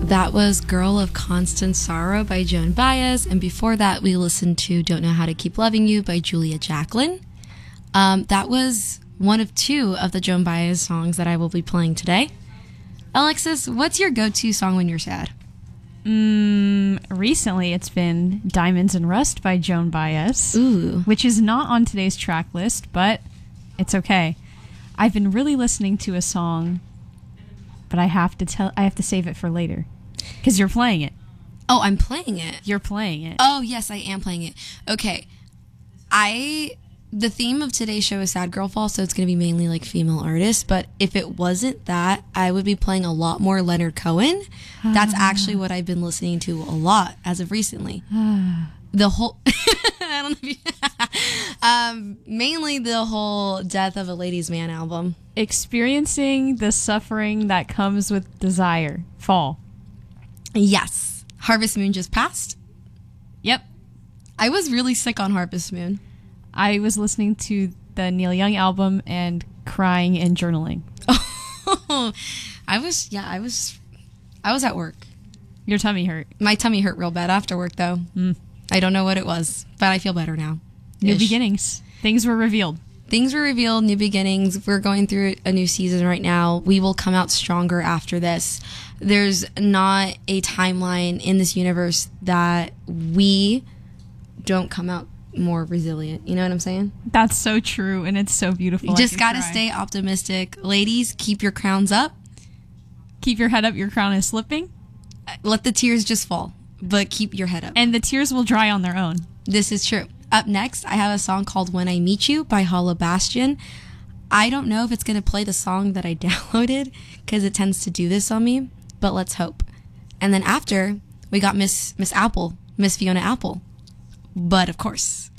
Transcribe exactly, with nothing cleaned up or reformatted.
That was Girl of Constant Sorrow by Joan Baez. And before that, we listened to Don't Know How to Keep Loving You by Julia Jacklin. Um, that was one of two of the Joan Baez songs that I will be playing today. Alexis, what's your go-to song when you're sad? Mm, recently, it's been Diamonds and Rust by Joan Baez. Ooh. Which is not on today's track list, but it's okay. I've been really listening to a song, but I have to tell I have to save it for later. Because you're playing it. Oh, I'm playing it. You're playing it. Oh, yes, I am playing it. Okay. I... The theme of today's show is Sad Girl Fall, so it's going to be mainly like female artists. But if it wasn't that, I would be playing a lot more Leonard Cohen. That's actually what I've been listening to a lot as of recently. The whole... I don't know if you... um, mainly the whole Death of a Ladies' Man album. Experiencing the suffering that comes with desire. Fall. Yes. Harvest Moon just passed. Yep. I was really sick on Harvest Moon. I was listening to the Neil Young album and crying and journaling. Oh, I was, yeah, I was, I was at work. Your tummy hurt. My tummy hurt real bad after work, though. Mm. I don't know what it was, but I feel better now. New Ish. beginnings. Things were revealed. Things were revealed, new beginnings. We're going through a new season right now. We will come out stronger after this. There's not a timeline in this universe that we don't come out more resilient. You know what I'm saying? That's so true, and it's so beautiful. You just I got to cry. stay optimistic. Ladies, keep your crowns up. Keep your head up, your crown is slipping. Let the tears just fall, but keep your head up. And the tears will dry on their own. This is true. Up next, I have a song called When I Meet You by Hala Bastian. I don't know if it's going to play the song that I downloaded because it tends to do this on me, but let's hope. And then after, we got Miss Miss Apple, Miss Fiona Apple. But of course,